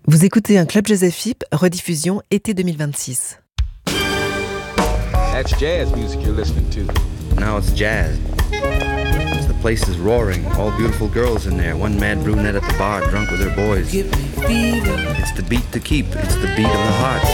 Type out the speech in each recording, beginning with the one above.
Vous écoutez un Club Jazz FIP, rediffusion été 2026. That's jazz music you're listening to. Now it's jazz. The place is roaring, all beautiful girls in there, one mad brunette at the bar, drunk with her boys. It's the beat to keep, it's the beat of the heart.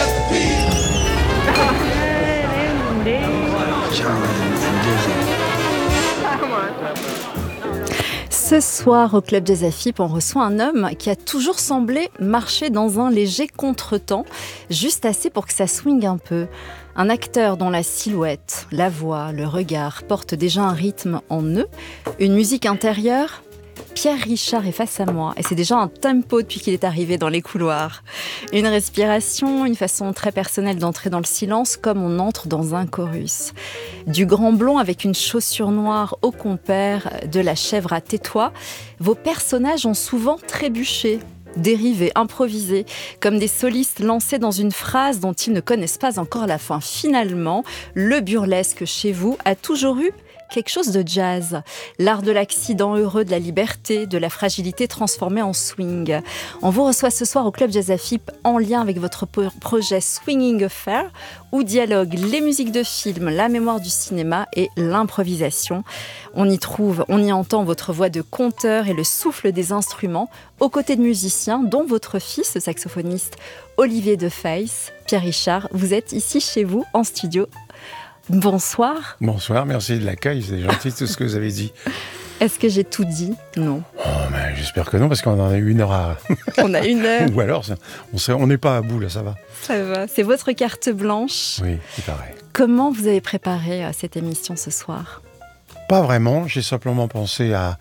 Ce soir, au Club Jazz FIP, on reçoit un homme qui a toujours semblé marcher dans un léger contretemps, juste assez pour que ça swingue un peu. Un acteur dont la silhouette, la voix, le regard portent déjà un rythme en eux, une musique intérieure. Pierre Richard est face à moi et c'est déjà un tempo depuis qu'il est arrivé dans les couloirs. Une respiration, une façon très personnelle d'entrer dans le silence comme on entre dans un chorus. Du grand blond avec une chaussure noire au compère, de la chèvre à tais-toi, vos personnages ont souvent trébuché, dérivés, improvisés, comme des solistes lancés dans une phrase dont ils ne connaissent pas encore la fin. Finalement, le burlesque chez vous a toujours eu quelque chose de jazz, l'art de l'accident heureux, de la liberté, de la fragilité transformée en swing. On vous reçoit ce soir au Club Jazz FIP en lien avec votre projet Swinging Affair, où dialoguent les musiques de film, la mémoire du cinéma et l'improvisation. On y entend votre voix de conteur et le souffle des instruments, aux côtés de musiciens, dont votre fils, le saxophoniste Olivier Defeys. Pierre Richard, vous êtes ici chez vous, en studio. Bonsoir. Bonsoir, merci de l'accueil, c'est gentil tout ce que vous avez dit. Est-ce que j'ai tout dit ? Non. Oh, ben, j'espère que non, parce qu'on en a une heure à... On a une heure. Ou alors, on n'est pas à bout, là, ça va. Ça va, c'est votre carte blanche. Oui, c'est pareil. Comment vous avez préparé cette émission ce soir ? Pas vraiment, j'ai simplement pensé à...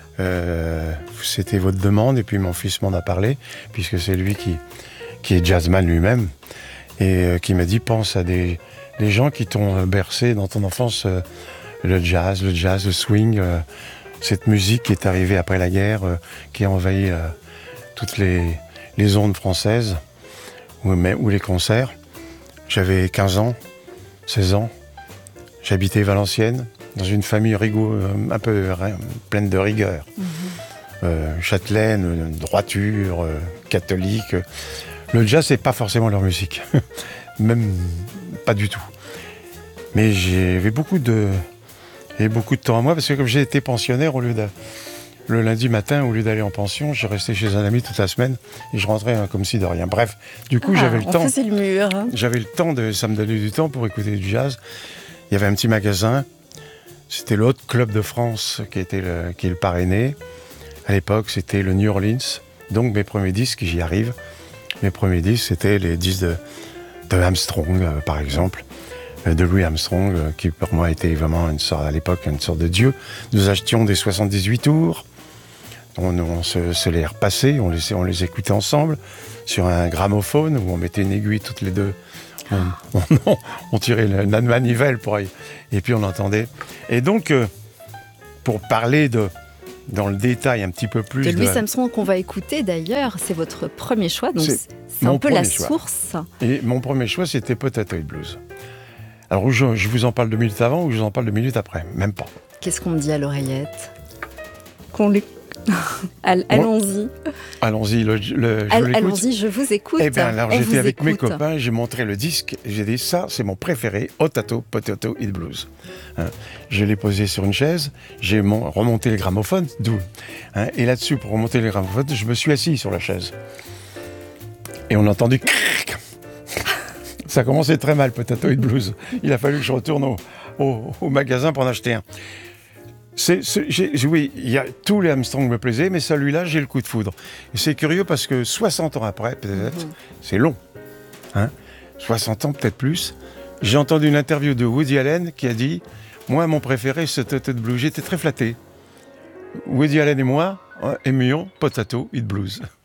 c'était votre demande, et puis mon fils m'en a parlé, puisque c'est lui qui est jazzman lui-même, et qui m'a dit, pense à des gens qui t'ont bercé dans ton enfance, le jazz, le swing, cette musique qui est arrivée après la guerre, qui a envahi toutes les ondes françaises, ou les concerts. J'avais 15 ans, 16 ans, j'habitais Valenciennes, dans une famille un peu pleine de rigueur. Châtelaine, droiture, catholique. Le jazz, c'est pas forcément leur musique. Même pas du tout. Mais j'avais beaucoup de temps à moi, parce que comme j'ai été pensionnaire, le lundi matin, au lieu d'aller en pension, je restais chez un ami toute la semaine et je rentrais comme si de rien. Bref, du coup, j'avais le temps. On faisait le mur. J'avais le temps, ça me donnait du temps pour écouter du jazz. Il y avait un petit magasin, c'était le Hot Club de France qui est le parrainé. À l'époque, c'était le New Orleans. Donc mes premiers disques, j'y arrive. Mes premiers disques, c'était les disques de Armstrong, par exemple, de Louis Armstrong, qui pour moi était vraiment à l'époque une sorte de dieu. Nous achetions des 78 tours, on se les repassait, on les écoutait ensemble sur un gramophone où on mettait une aiguille toutes les deux. On tirait la manivelle et puis on entendait. Et donc, pour parler dans le détail un petit peu plus... De Louis Armstrong qu'on va écouter d'ailleurs, c'est votre premier choix, donc c'est un peu la source. Et mon premier choix, c'était Potato Head Blues. Alors, je vous en parle 2 minutes avant ou je vous en parle 2 minutes après ? Même pas. Qu'est-ce qu'on me dit à l'oreillette ? Allons-y. Allons-y, allons-y, je vous écoute. Eh bien, alors j'étais avec mes copains, j'ai montré le disque, et j'ai dit, ça, c'est mon préféré, Potato Head Blues. Je l'ai posé sur une chaise, j'ai remonté le gramophone, et là-dessus, pour remonter le gramophone, je me suis assis sur la chaise. Et on a entendu... Ça commençait très mal, Potato Head Blues. Il a fallu que je retourne au magasin pour en acheter un. Oui, tous les Armstrong me plaisaient, mais celui-là, j'ai le coup de foudre. Et c'est curieux parce que 60 ans après, peut-être, c'est long. 60 ans, peut-être plus. J'ai entendu une interview de Woody Allen qui a dit « Moi, mon préféré, c'est Potato Head Blues ». J'étais très flatté. Woody Allen et moi aimions Potato Head Blues.